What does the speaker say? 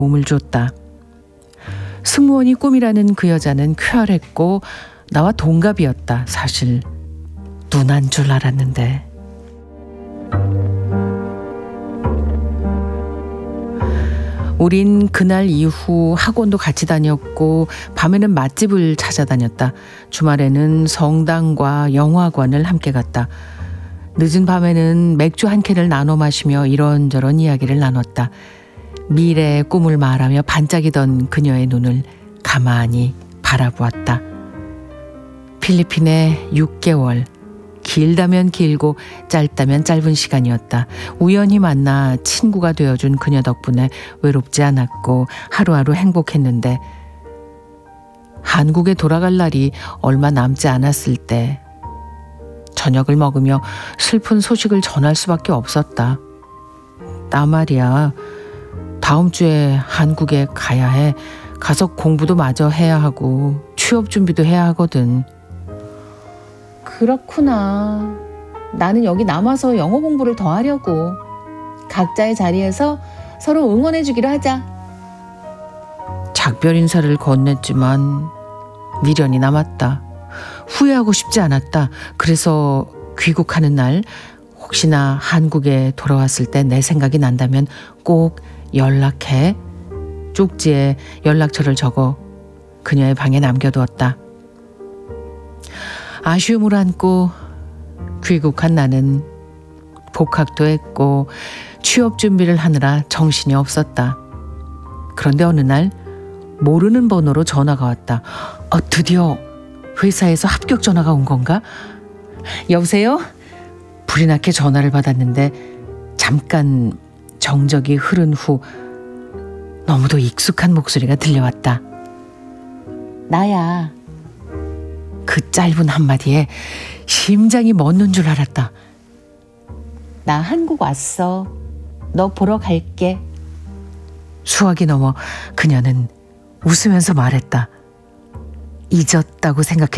몸을 줬다. 승무원이 꿈이라는 그 여자는 쾌활했고 나와 동갑이었다. 사실 누난 줄 알았는데. 우린 그날 이후 학원도 같이 다녔고 밤에는 맛집을 찾아다녔다. 주말에는 성당과 영화관을 함께 갔다. 늦은 밤에는 맥주 한 캔을 나눠 마시며 이런저런 이야기를 나눴다. 미래의 꿈을 말하며 반짝이던 그녀의 눈을 가만히 바라보았다. 필리핀에 6개월, 길다면 길고 짧다면 짧은 시간이었다. 우연히 만나 친구가 되어준 그녀 덕분에 외롭지 않았고 하루하루 행복했는데 한국에 돌아갈 날이 얼마 남지 않았을 때 저녁을 먹으며 슬픈 소식을 전할 수밖에 없었다. 나 말이야, 다음 주에 한국에 가야 해. 가서 공부도 마저 해야 하고 취업 준비도 해야 하거든. 그렇구나. 나는 여기 남아서 영어 공부를 더 하려고. 각자의 자리에서 서로 응원해주기로 하자. 작별 인사를 건넸지만 미련이 남았다. 후회하고 싶지 않았다. 그래서 귀국하는 날 혹시나 한국에 돌아왔을 때 내 생각이 난다면 꼭 연락해. 쪽지에 연락처를 적어 그녀의 방에 남겨두었다. 아쉬움을 안고 귀국한 나는 복학도 했고 취업 준비를 하느라 정신이 없었다. 그런데 어느 날 모르는 번호로 전화가 왔다. 드디어 회사에서 합격 전화가 온 건가? 여보세요? 불이 나게 전화를 받았는데 잠깐 정적이 흐른 후 너무도 익숙한 목소리가 들려왔다. 나야. 그 짧은 한마디에 심장이 멎는 줄 알았다. 나 한국 왔어. 너 보러 갈게. 수학이 넘어 그녀는 웃으면서 말했다. 잊었다고 생각했다.